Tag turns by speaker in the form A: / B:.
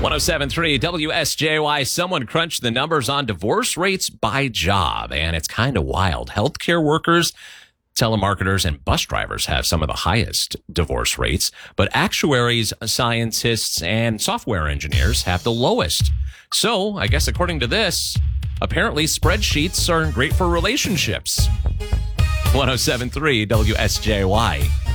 A: 107.3 WSJY. Someone crunched the numbers on divorce rates by job, and it's kind of wild. Healthcare workers, telemarketers, and bus drivers have some of the highest divorce rates, but actuaries, scientists, and software engineers have the lowest. So, I guess according to this, apparently spreadsheets are great for relationships. 107.3 WSJY.